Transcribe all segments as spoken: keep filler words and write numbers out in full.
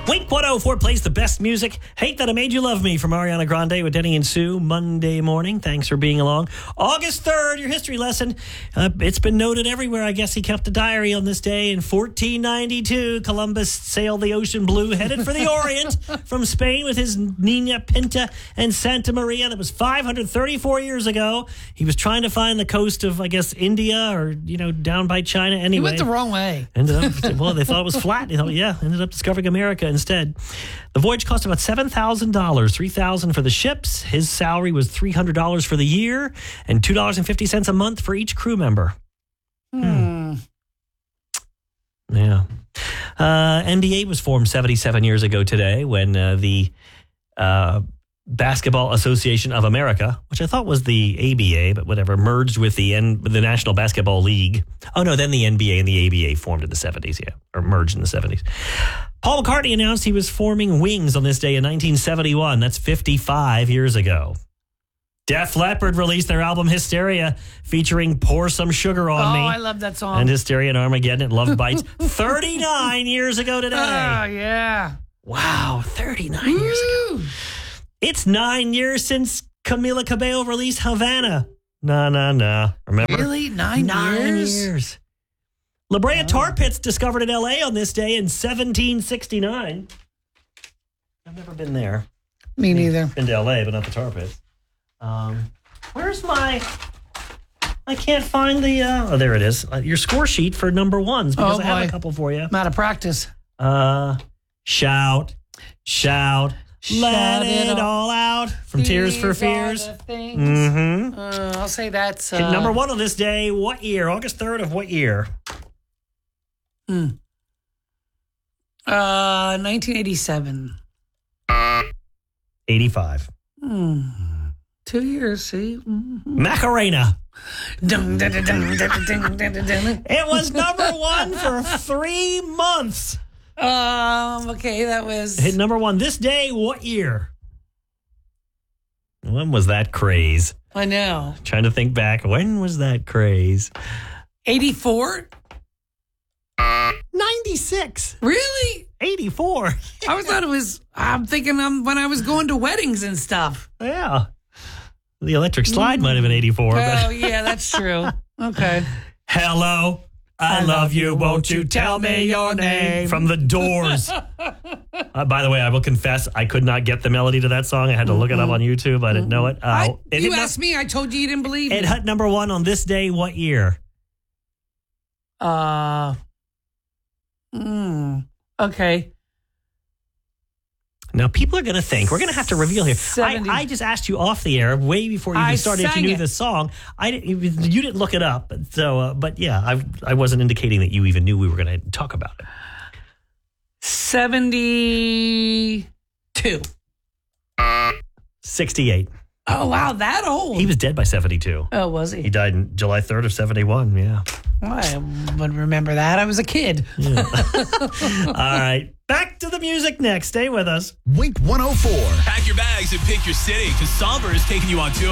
Wink one oh four plays the best music. Hate That I Made You Love Me from Ariana Grande with Denny and Sue Monday morning. Thanks for being along. August third, your history lesson. Uh, it's been noted everywhere. I guess he kept a diary on this day. In fourteen ninety-two, Columbus sailed the ocean blue, headed for the Orient from Spain with his Nina Pinta and Santa Maria. That was five hundred thirty-four years ago. He was trying to find the coast of, I guess, India or, you know, down by China anyway. He went the wrong way. Ended up, well, they thought it was flat. They thought, yeah, ended up discovering America instead. The voyage cost about seven thousand dollars, three thousand dollars for the ships. His salary was three hundred dollars for the year and two dollars and fifty cents a month for each crew member. Hmm. Yeah. Uh, N B A was formed seventy-seven years ago today when uh, the uh, Basketball Association of America, which I thought was the A B A, but whatever, merged with the N- the National Basketball League. Oh, no, then the N B A and the A B A formed in the seventies, yeah, or merged in the seventies. Paul McCartney announced he was forming Wings on this day in nineteen seventy-one. That's fifty-five years ago. Def Leppard released their album Hysteria, featuring Pour Some Sugar on oh, Me. Oh, I love that song. And Hysteria and Armageddon and Love Bites. thirty-nine years ago today. Oh, yeah. Wow, thirty-nine Woo. Years ago. It's nine years since Camila Cabello released Havana. Nah, nah, nah. Remember? Really? Nine, Nine years? years. La Brea Oh. tar pits discovered in L A on this day in seventeen sixty-nine. I've never been there. Me neither. Been to L A, but not the tar pits. Um, where's my... I can't find the... Uh, oh, there it is. Uh, your score sheet for number ones, because Oh, I have boy. a couple for you. I'm out of practice. Uh, shout, shout, let Shout it it all out from Tears for These are Fears. the things. Mm-hmm. Uh, I'll say that's... Hit Uh, number one on this day. What year? August third of what year? Hmm. Uh, nineteen eighty-seven. eighty-five. Hmm. Two years, see? Mm-hmm. Macarena. Dun, dun, dun, dun, dun, dun, dun, dun, dun. It was number one for three months. Um. Okay, that was... Hit number one this day. What year? When was that craze? I know. Trying to think back. When was that craze? eighty-four? ninety-six. Really? eighty-four. I thought it was... I'm thinking um, when I was going to weddings and stuff. Yeah. The electric slide might have been eighty-four. Oh, but yeah, that's true. Okay. Hello, I, I love, love you. Won't you tell me your name? From The Doors. uh, by the way, I will confess, I could not get the melody to that song. I had to look it up on YouTube. I didn't know it. Uh, I, it you hit asked no- me. I told you you didn't believe me. It hit number one on this day. What year? Uh. Mm, okay. Now, people are going to think, we're going to have to reveal here. I, seventy I just asked you off the air way before you even I started if you sang knew it. the song. I didn't, you didn't look it up. So, uh, but yeah, I, I wasn't indicating that you even knew we were going to talk about it. seventy-two. sixty-eight. Oh, wow, that old. He was dead by seventy-two. Oh, was He he? died on July third of seventy-one, yeah. I wouldn't remember that. I was a kid. yeah. All right. Back to the music next. Stay with us. Wink one oh four. Pack your bags and pick your city, because Somber is taking you on tour.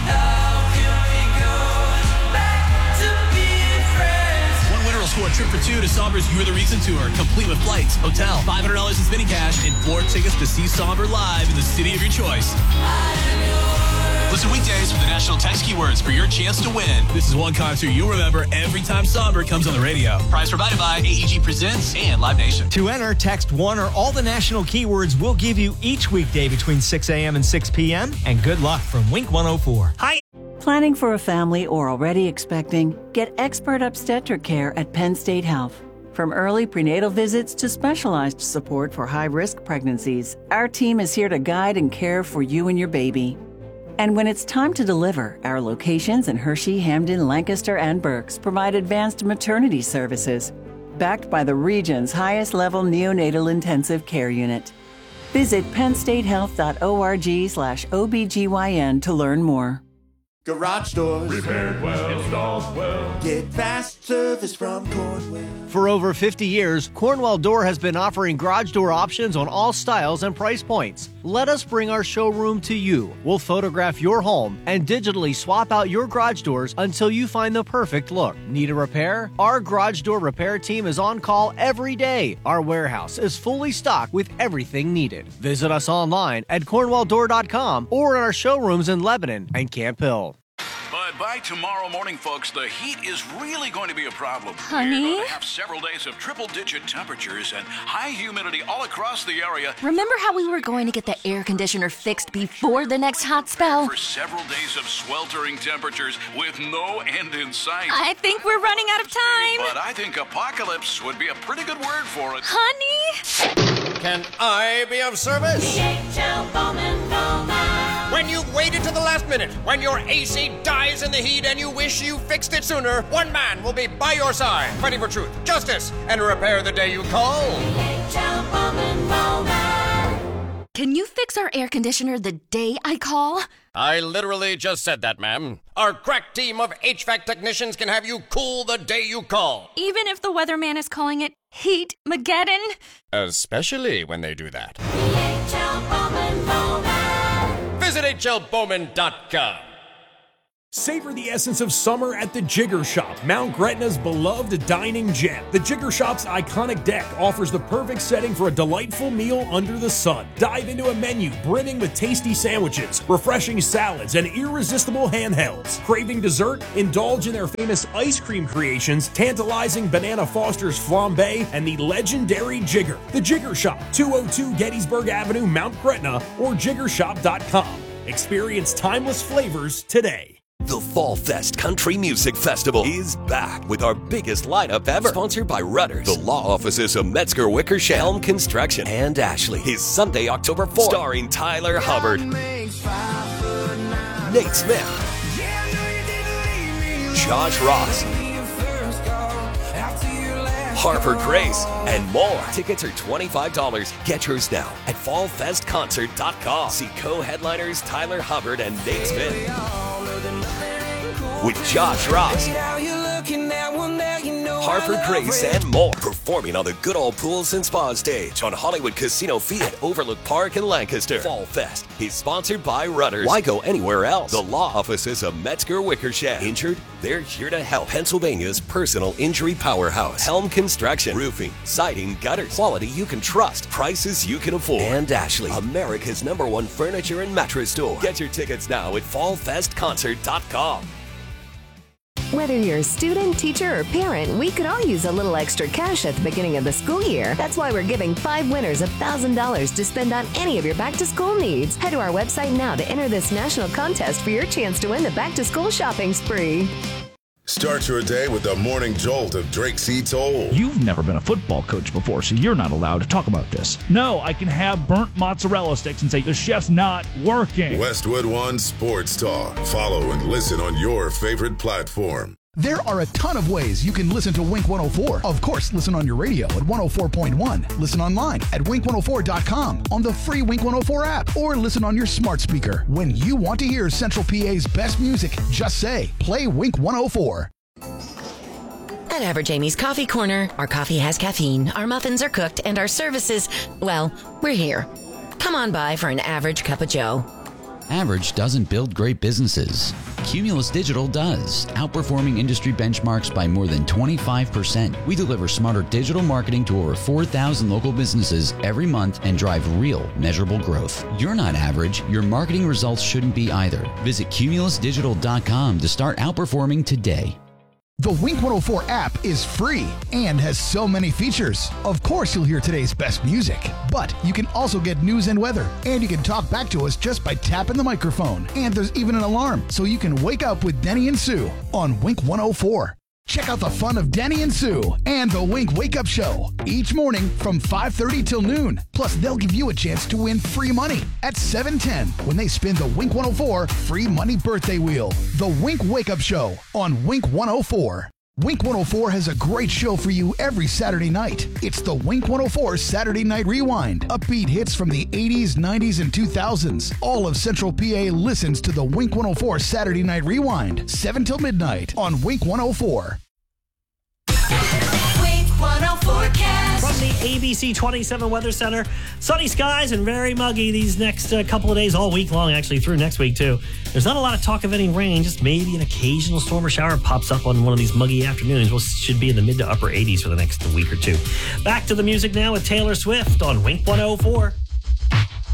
One winner will score a trip for two to Somber's You're the Reason tour, complete with flights, hotel, five hundred dollars in spinning cash, and four tickets to see Somber live in the city of your choice. Listen weekdays for the national text keywords for your chance to win. This is one concert you'll remember every time Somber comes on the radio. Prize provided by A E G Presents and Live Nation. To enter, text one or all the national keywords we'll give you each weekday between six a.m. and six p.m. And good luck from Wink one oh four. Hi. Planning for a family or already expecting? Get expert obstetric care at Penn State Health. From early prenatal visits to specialized support for high-risk pregnancies, our team is here to guide and care for you and your baby. And when it's time to deliver, our locations in Hershey, Hamden, Lancaster, and Berks provide advanced maternity services, backed by the region's highest-level neonatal intensive care unit. Visit pennstatehealth dot org slash O B G Y N to learn more. Garage doors. Repaired well, installed well. Get fast service from Cornwell. For over fifty years, Cornwell Door has been offering garage door options on all styles and price points. Let us bring our showroom to you. We'll photograph your home and digitally swap out your garage doors until you find the perfect look. Need a repair? Our garage door repair team is on call every day. Our warehouse is fully stocked with everything needed. Visit us online at cornwell door dot com or in our showrooms in Lebanon and Camp Hill. But by tomorrow morning, folks, the heat is really going to be a problem. Honey? We're going to have several days of triple-digit temperatures and high humidity all across the area. Remember how we were going to get the air conditioner fixed before the next hot spell? For several days of sweltering temperatures with no end in sight. I think we're running out of time. But I think apocalypse would be a pretty good word for it. Honey? Can I be of service? D H L Bowman Bowman. When you've waited to the last minute, when your A C dies in the heat and you wish you fixed it sooner, one man will be by your side, fighting for truth, justice, and repair the day you call. D H L Bowman Bowman. Can you fix our air conditioner the day I call? I literally just said that, ma'am. Our crack team of H V A C technicians can have you cool the day you call. Even if the weatherman is calling it Heat-mageddon? Especially when they do that. D H L Bowman Bowman. Visit H L Bowman dot com. Savor the essence of summer at the Jigger Shop, Mount Gretna's beloved dining gem. The Jigger Shop's iconic deck offers the perfect setting for a delightful meal under the sun. Dive into a menu brimming with tasty sandwiches, refreshing salads, and irresistible handhelds. Craving dessert? Indulge in their famous ice cream creations, tantalizing Banana Foster's flambe, and the legendary Jigger. The Jigger Shop, two oh two Gettysburg Avenue, Mount Gretna, or jigger shop dot com. Experience timeless flavors today. The Fall Fest Country Music Festival is back with our biggest lineup ever. Sponsored by Rudders, the law offices of Metzger Wickersham, Helm Construction, and Ashley. Is Sunday, October fourth. Starring Tyler Hubbard, Nate Smith, Josh Ross, Harper Grace, and more. Tickets are twenty-five dollars. Get yours now at fall fest concert dot com. See co-headliners Tyler Hubbard and Nate Smith. With Josh Ross, Harper Grace, and more. Performing on the Good Old Pools and Spa stage on Hollywood Casino Field at Overlook Park in Lancaster. Fall Fest is sponsored by Rudders. Why go anywhere else? The law offices of Metzger Wickersham. Injured? They're here to help. Pennsylvania's personal injury powerhouse. Helm Construction. Roofing, siding, gutters. Quality you can trust. Prices you can afford. And Ashley, America's number one furniture and mattress store. Get your tickets now at fall fest concert dot com. Whether you're a student, teacher, or parent, we could all use a little extra cash at the beginning of the school year. That's why we're giving five winners one thousand dollars to spend on any of your back-to-school needs. Head to our website now to enter this national contest for your chance to win the back-to-school shopping spree. Start your day with the morning jolt of Drake C. Toll. You've never been a football coach before, so you're not allowed to talk about this. No, I can have burnt mozzarella sticks and say the chef's not working. Westwood One Sports Talk. Follow and listen on your favorite platform. There are a ton of ways you can listen to Wink one oh four. Of course, listen on your radio at one oh four point one. Listen online at wink one oh four dot com, on the free Wink one oh four app, or listen on your smart speaker. When you want to hear Central P A's best music, just say, play Wink one oh four. At Average Amy's Coffee Corner, our coffee has caffeine, our muffins are cooked, and our services, well, we're here. Come on by for an average cup of joe. Average doesn't build great businesses. Cumulus Digital does, outperforming industry benchmarks by more than twenty-five percent. We deliver smarter digital marketing to over four thousand local businesses every month and drive real, measurable growth. You're not average. Your marketing results shouldn't be either. Visit cumulus digital dot com to start outperforming today. The Wink one oh four app is free and has so many features. Of course, you'll hear today's best music, but you can also get news and weather, and you can talk back to us just by tapping the microphone. And there's even an alarm, so you can wake up with Denny and Sue on Wink one oh four. Check out the fun of Denny and Sue and the Wink Wake Up Show each morning from five thirty till noon. Plus, they'll give you a chance to win free money at seven ten when they spin the Wink one oh four free money birthday wheel. The Wink Wake Up Show on Wink one oh four. Wink one oh four has a great show for you every Saturday night. It's the Wink one oh four Saturday Night Rewind. Upbeat hits from the eighties, nineties, and two thousands. All of Central P A listens to the Wink one oh four Saturday Night Rewind, seven till midnight on Wink one oh four. Wink one oh four cast. From the A B C twenty-seven Weather Center, sunny skies and very muggy these next uh, couple of days, all week long, actually, through next week, too. There's not a lot of talk of any rain, just maybe an occasional storm or shower pops up on one of these muggy afternoons. We'll should be in the mid to upper eighties for the next week or two. Back to the music now with Taylor Swift on Wink one oh four.